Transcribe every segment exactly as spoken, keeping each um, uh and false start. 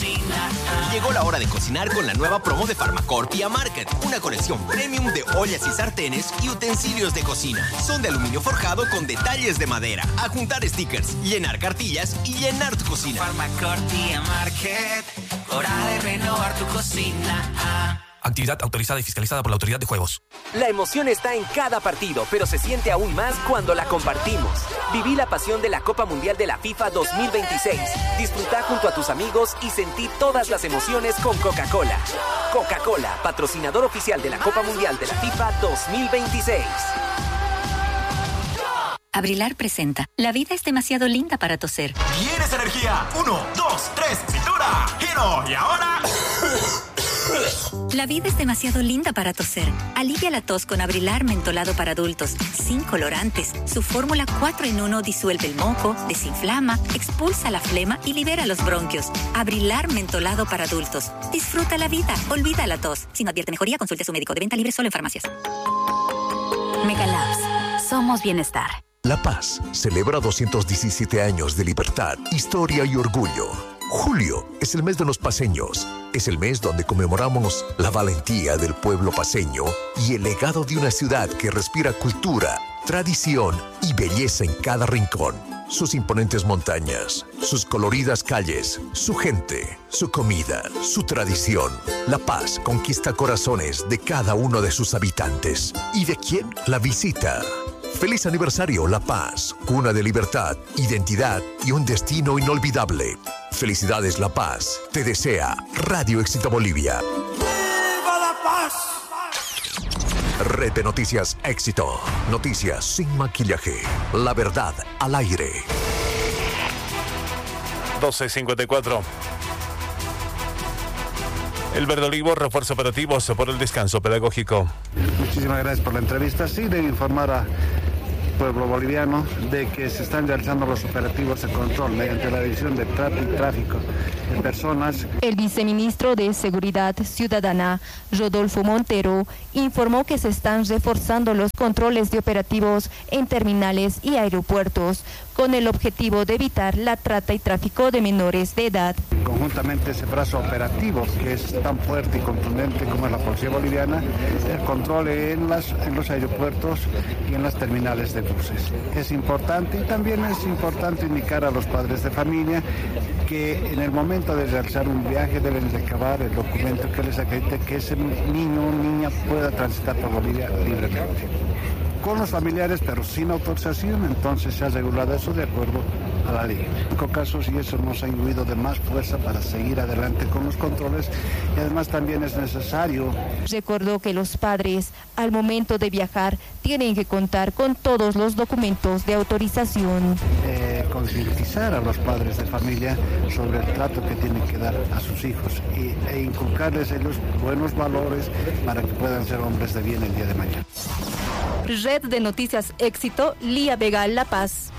cocina. Llegó la hora de cocinar con la nueva promo de Pharmacorp Market. Una colección premium de ollas y sartenes y utensilios de cocina. Son de aluminio forjado con detalles de madera. A juntar stickers, llenar cartillas y llenar tu cocina. Pharmacorp Market. Hora de renovar tu cocina. Actividad autorizada y fiscalizada por la Autoridad de Juegos. La emoción está en cada partido, pero se siente aún más cuando la compartimos. Viví la pasión de la Copa Mundial de la FIFA dos mil veintiséis. Disfruta junto a tus amigos y sentí todas las emociones con Coca-Cola. Coca-Cola, patrocinador oficial de la Copa Mundial de la FIFA dos mil veintiséis. Abrilar presenta. La vida es demasiado linda para toser. ¿Tienes energía? Uno, dos, tres, cintura, giro y ahora... La vida es demasiado linda para toser. Alivia la tos con Abrilar mentolado para adultos, sin colorantes. Su fórmula cuatro en uno disuelve el moco, desinflama, expulsa la flema y libera los bronquios. Abrilar mentolado para adultos. Disfruta la vida, olvida la tos. Si no advierte mejoría, consulte a su médico. De venta libre solo en farmacias. Megalabs. Somos bienestar. La Paz celebra doscientos diecisiete años de libertad, historia y orgullo. Julio es el mes de los paceños. Es el mes donde conmemoramos la valentía del pueblo paceño y el legado de una ciudad que respira cultura, tradición y belleza en cada rincón. Sus imponentes montañas, sus coloridas calles, su gente, su comida, su tradición. La Paz conquista corazones de cada uno de sus habitantes. ¿Y de quién la visita? Feliz aniversario, La Paz, cuna de libertad, identidad y un destino inolvidable. Felicidades, La Paz. Te desea Radio Éxito Bolivia. ¡Viva La Paz! Red de Noticias Éxito. Noticias sin maquillaje. La verdad al aire. doce cincuenta y cuatro. El Verde Olivo refuerza operativos por el descanso pedagógico. Muchísimas gracias por la entrevista. Sí, debo informar a pueblo boliviano de que se están realizando los operativos de control mediante la División de Trato y Tráfico de Personas. El viceministro de Seguridad Ciudadana, Rodolfo Montero, informó que se están reforzando los controles de operativos en terminales y aeropuertos con el objetivo de evitar la trata y tráfico de menores de edad. Conjuntamente ese brazo operativo que es tan fuerte y contundente como es la Policía Boliviana, el control en, las, en los aeropuertos y en las terminales de buses. Es importante y también es importante indicar a los padres de familia que en el momento de realizar un viaje deben recabar el documento que les acredite que ese niño o niña pueda transitar por Bolivia libremente. Con los familiares, pero sin autorización, entonces se ha regulado eso de acuerdo a la ley. En cinco casos, y eso nos ha incluido de más fuerza para seguir adelante con los controles, y además también es necesario. Recordó que los padres, al momento de viajar, tienen que contar con todos los documentos de autorización. Eh, concientizar a los padres de familia sobre el trato que tienen que dar a sus hijos y, e inculcarles ellos buenos valores para que puedan ser hombres de bien el día de mañana. Red de Noticias Éxito, Lía Vega, La Paz.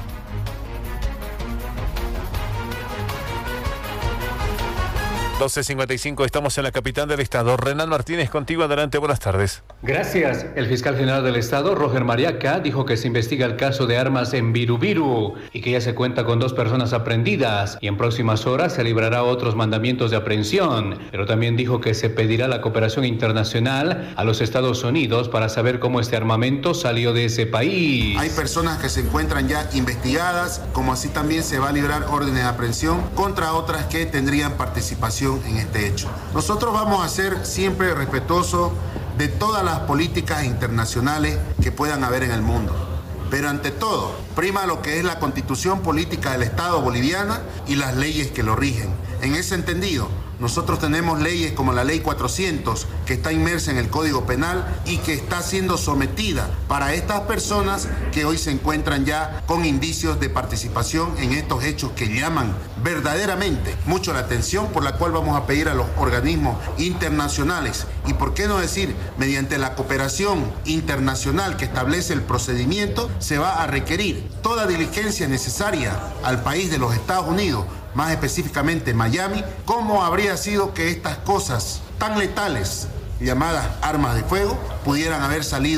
doce cincuenta y cinco, estamos en la capital del estado. Renan Martínez, contigo, adelante, buenas tardes. Gracias. El fiscal general del estado, Roger Mariaca, dijo que se investiga el caso de armas en Virubiru y que ya se cuenta con dos personas aprehendidas y en próximas horas se librará otros mandamientos de aprehensión. Pero también dijo que se pedirá la cooperación internacional a los Estados Unidos para saber cómo este armamento salió de ese país. Hay personas que se encuentran ya investigadas, como así también se va a librar órdenes de aprehensión contra otras que tendrían participación en este hecho. Nosotros vamos a ser siempre respetuosos de todas las políticas internacionales que puedan haber en el mundo. Pero ante todo, prima lo que es la Constitución Política del Estado boliviana y las leyes que lo rigen. En ese entendido, nosotros tenemos leyes como la Ley cuatrocientos, que está inmersa en el Código Penal y que está siendo sometida para estas personas que hoy se encuentran ya con indicios de participación en estos hechos que llaman verdaderamente mucho la atención, por la cual vamos a pedir a los organismos internacionales y, por qué no decir, mediante la cooperación internacional que establece el procedimiento, se va a requerir toda diligencia necesaria al país de los Estados Unidos, más específicamente Miami, cómo habría sido que estas cosas tan letales, llamadas armas de fuego, pudieran haber salido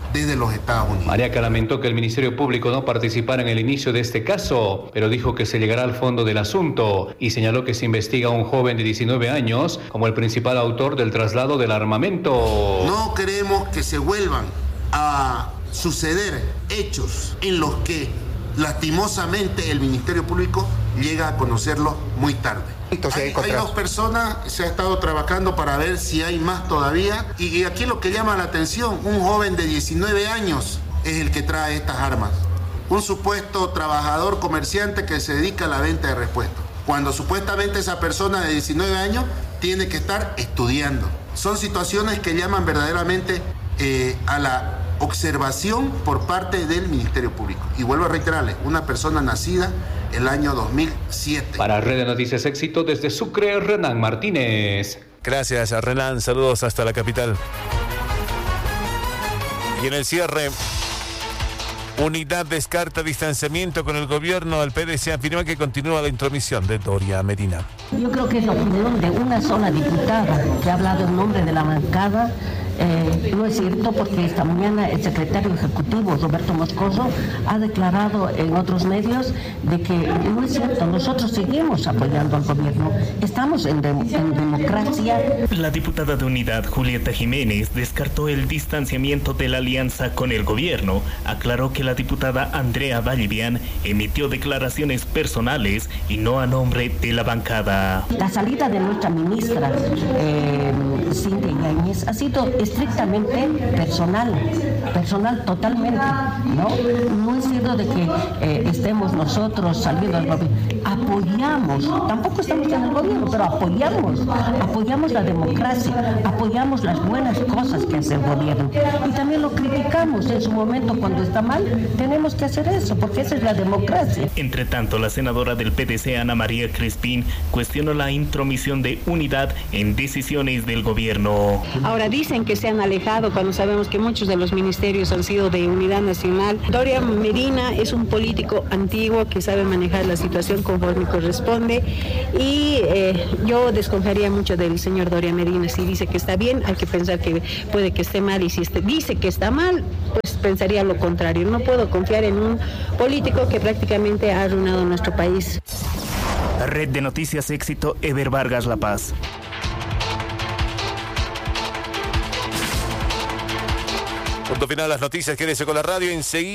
desde los Estados Unidos. Mariaca lamentó que el Ministerio Público no participara en el inicio de este caso, pero dijo que se llegará al fondo del asunto y señaló que se investiga a un joven de diecinueve años como el principal autor del traslado del armamento. No queremos que se vuelvan a suceder hechos en los que lastimosamente el Ministerio Público llega a conocerlo muy tarde. Hay, hay dos personas, se ha estado trabajando para ver si hay más todavía, y, y aquí lo que llama la atención, un joven de diecinueve años es el que trae estas armas, un supuesto trabajador comerciante que se dedica a la venta de repuestos, cuando supuestamente esa persona de diecinueve años tiene que estar estudiando. Son situaciones que llaman verdaderamente eh, a la observación por parte del Ministerio Público. Y vuelvo a reiterarle, una persona nacida el año dos mil siete. Para Red de Noticias Éxito, desde Sucre, Renan Martínez. Gracias a Renan, saludos hasta la capital. Y en el cierre, Unidad descarta distanciamiento con el gobierno. El P D C afirma que continúa la intromisión de Doria Medina. Yo creo que es la opinión de una sola diputada que ha hablado en nombre de la bancada. Eh, no es cierto, porque esta mañana el secretario ejecutivo Roberto Moscoso ha declarado en otros medios de que no es cierto, nosotros seguimos apoyando al gobierno, estamos en, de, en democracia. La diputada de Unidad, Julieta Jiménez, descartó el distanciamiento de la alianza con el gobierno. Aclaró que la diputada Andrea Vallivian emitió declaraciones personales y no a nombre de la bancada. La salida de nuestra ministra eh, Cintia Yáñez ha sido estrictamente personal, personal totalmente, ¿no? No es cierto de que eh, estemos nosotros saliendo del gobierno. Apoyamos, tampoco estamos en el gobierno, pero apoyamos, apoyamos la democracia, apoyamos las buenas cosas que hace el gobierno. Y también lo criticamos en su momento cuando está mal, tenemos que hacer eso, porque esa es la democracia. Entre tanto, la senadora del P D C, Ana María Crespín, cuestionó la intromisión de Unidad en decisiones del gobierno. Ahora dicen que se han alejado cuando sabemos que muchos de los ministerios han sido de Unidad Nacional. Doria Medina es un político antiguo que sabe manejar la situación conforme corresponde y eh, yo desconfiaría mucho del señor Doria Medina. Si dice que está bien, hay que pensar que puede que esté mal, y si este, dice que está mal, pues pensaría lo contrario. No puedo confiar en un político que prácticamente ha arruinado nuestro país. Red de Noticias Éxito, Ever Vargas, La Paz. Punto final las noticias, quédese con la radio enseguida.